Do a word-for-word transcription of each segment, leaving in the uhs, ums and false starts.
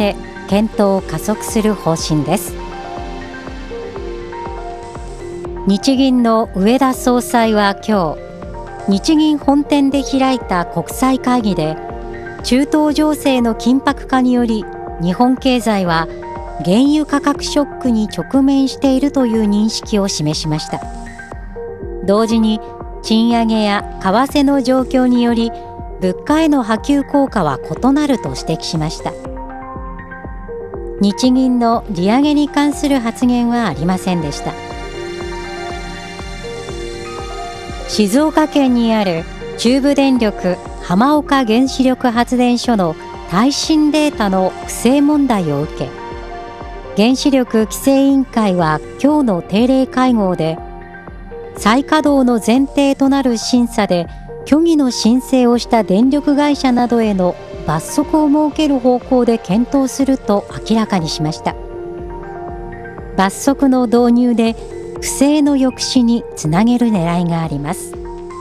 て検討を加速する方針です。日銀の植田総裁は今日、日銀本店で開いた国際会議で、中東情勢の緊迫化により日本経済は原油価格ショックに直面しているという認識を示しました。同時に賃上げや為替の状況により物価への波及効果は異なると指摘しました。日銀の利上げに関する発言はありませんでした。静岡県にある中部電力浜岡原子力発電所の耐震データの不正問題を受け、原子力規制委員会は今日の定例会合で、再稼働の前提となる審査で虚偽の申請をした電力会社などへの罰則を設ける方向で検討すると明らかにしました。罰則の導入で不正の抑止につなげる狙いがあります。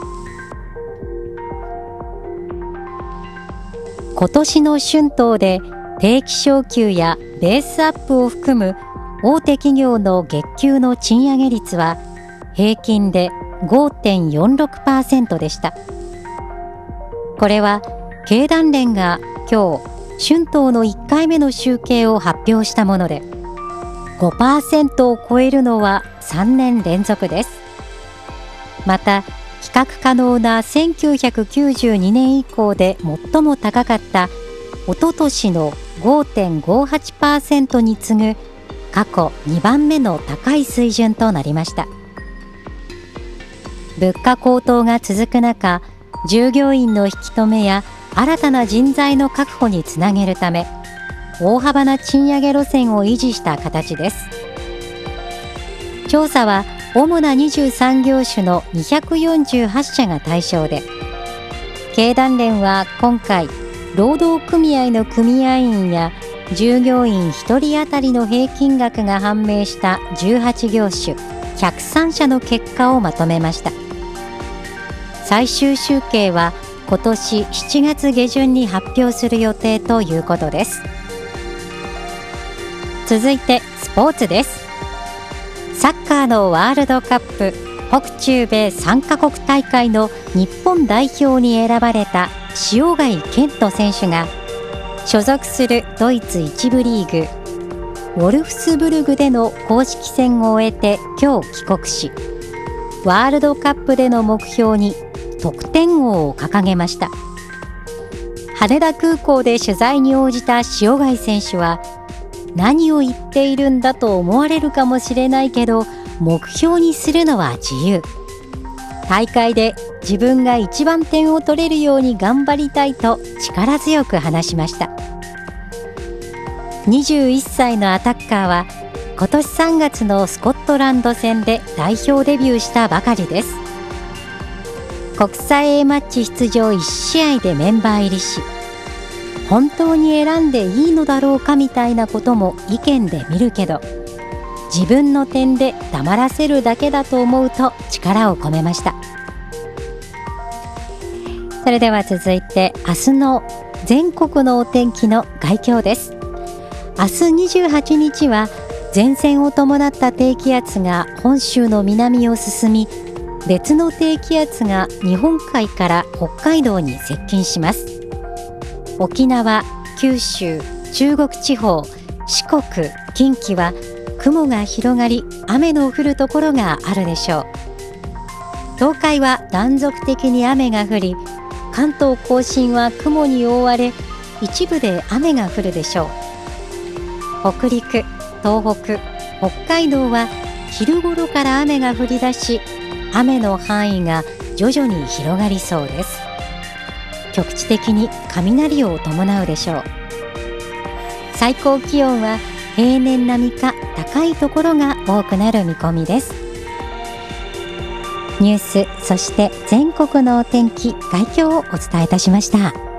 今年の春闘で定期昇給やベースアップを含む大手企業の月給の賃上げ率は平均で ごてんよんろくパーセント でした。これは経団連が今日春闘のいっかいめの集計を発表したもので、 ごパーセント を超えるのはさんねん連続です。また比較可能なせんきゅうひゃくきゅうじゅうにねん以降で最も高かったおととしの ごてんごはちパーセント に次ぐ過去にばんめの高い水準となりました。物価高騰が続く中、従業員の引き止めや新たな人材の確保につなげるため、大幅な賃上げ路線を維持した形です。調査は主なにじゅうさん業種のにひゃくよんじゅうはち社が対象で、経団連は今回労働組合の組合員や従業員ひとり当たりの平均額が判明したじゅうはち業種ひゃくさん社の結果をまとめました。最終集計は今年しちがつ下旬に発表する予定ということです。続いてスポーツです。サッカーのワールドカップ北中米さんカ国大会の日本代表に選ばれた塩貝健人選手が、所属するドイツ一部リーグウォルフスブルグでの公式戦を終えて今日帰国し、ワールドカップでの目標に得点王を掲げました。羽田空港で取材に応じた塩貝選手は、何を言っているんだと思われるかもしれないけど、目標にするのは自由。大会で自分が一番点を取れるように頑張りたいと力強く話しました。にじゅういっさいのアタッカーは今年さんがつのスコットランド戦で代表デビューしたばかりです。国際 A マッチ出場いち試合でメンバー入りし、本当に選んでいいのだろうかみたいなことも意見で見るけど、自分の点で黙らせるだけだと思うと力を込めました。それでは続いて明日の全国のお天気の概況です。明日にじゅうはちにちは前線を伴った低気圧が本州の南を進み、別の低気圧が日本海から北海道に接近します。沖縄、九州、中国地方、四国、近畿は雲が広がり雨の降るところがあるでしょう。東海は断続的に雨が降り、関東甲信は雲に覆われ一部で雨が降るでしょう。北陸、東北、北海道は昼頃から雨が降り出し、雨の範囲が徐々に広がりそうです。局地的に雷を伴うでしょう。最高気温は平年並みか高いところが多くなる見込みです。ニュース、そして全国のお天気、概況をお伝えいたしました。